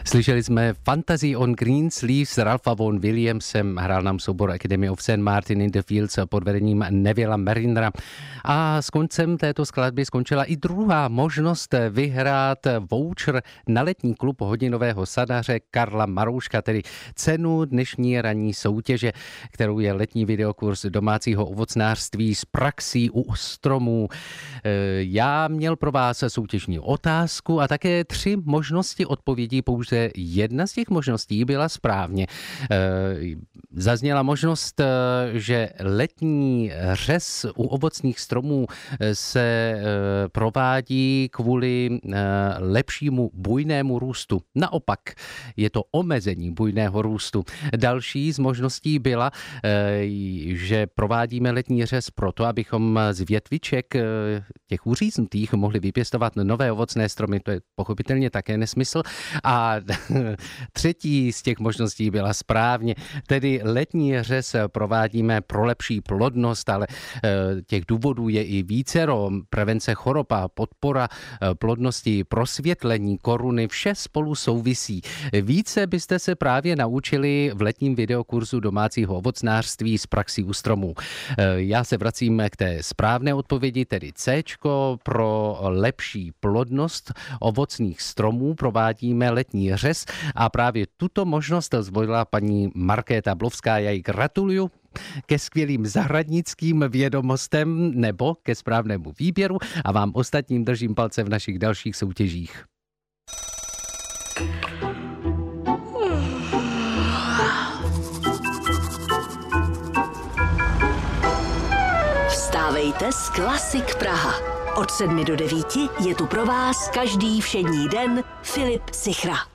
Slyšeli jsme Fantasy on Greensleeves s Ralpha Vaughan Williamsem, hrál nám soubor Academy of St. Martin in the Fields pod vedením Nevilla Marinera. A s koncem této skladby skončila i druhá možnost vyhrát voucher na letní klub hodinového sadaře Karla Marouška, tedy cenu dnešní ranní soutěže, kterou je letní videokurs domácího ovocnářství s praxí u stromů. Já měl pro vás soutěžní otázku a také 3 možnosti odpovědí. Pouze jedna z těch možností byla správně. Zazněla možnost, že letní řez u ovocných stromů se provádí kvůli lepšímu bujnému růstu. Naopak je to omezení bujného růstu. Další z možností byla, že provádíme letní řez proto, abychom z větviček těch uříznutých mohli vypěstovat nové ovocné stromy. To je pochopitelně také nesmysl. A třetí z těch možností byla správně. Tedy letní řez provádíme pro lepší plodnost, ale těch důvodů je i vícero. Prevence chorob a podpora plodnosti, prosvětlení koruny, vše spolu souvisí. Více byste se právě naučili v letním videokurzu domácího ovocnářství s praxí u stromů. Já se vracím k té správné odpovědi, tedy Cčko. Pro lepší plodnost ovocných stromů provádíme letní řez a právě tuto možnost zvolila paní Markéta Blovská. Já jí gratuluju ke skvělým zahradnickým vědomostem nebo ke správnému výběru a vám ostatním držím palce v našich dalších soutěžích. Vstávejte s Klasik Praha. Od 7 do 9 je tu pro vás každý všední den Filip Sichra.